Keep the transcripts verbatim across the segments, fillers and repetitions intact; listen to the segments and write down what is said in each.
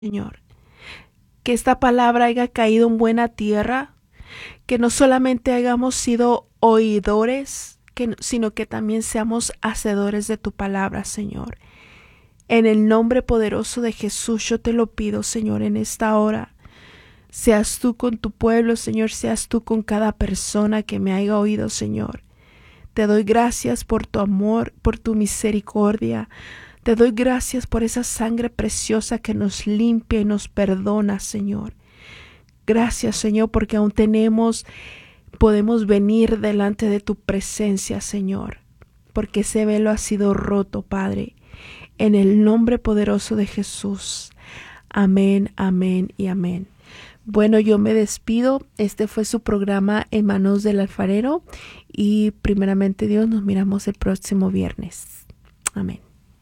Señor. Que esta palabra haya caído en buena tierra, que no solamente hayamos sido oidores, que, sino que también seamos hacedores de tu palabra, Señor. En el nombre poderoso de Jesús yo te lo pido, Señor, en esta hora. Seas tú con tu pueblo, Señor, seas tú con cada persona que me haya oído, Señor. Te doy gracias por tu amor, por tu misericordia. Te doy gracias por esa sangre preciosa que nos limpia y nos perdona, Señor. Gracias, Señor, porque aún tenemos, podemos venir delante de tu presencia, Señor, porque ese velo ha sido roto, Padre. En el nombre poderoso de Jesús. Amén, amén y amén. Bueno, yo me despido. Este fue su programa En Manos del Alfarero. Y primeramente Dios, nos miramos el próximo viernes. Amén.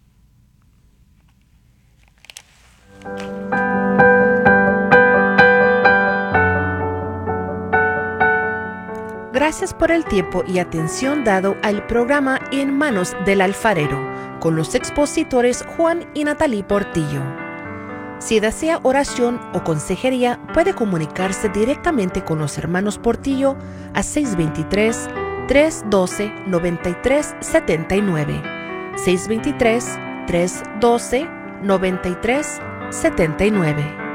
Gracias por el tiempo y atención dado al programa En Manos del Alfarero, con los expositores Juan y Natalie Portillo. Si desea oración o consejería, puede comunicarse directamente con los hermanos Portillo a seis dos tres, tres uno dos, nueve tres siete nueve, seis dos tres, tres uno dos, nueve tres siete nueve.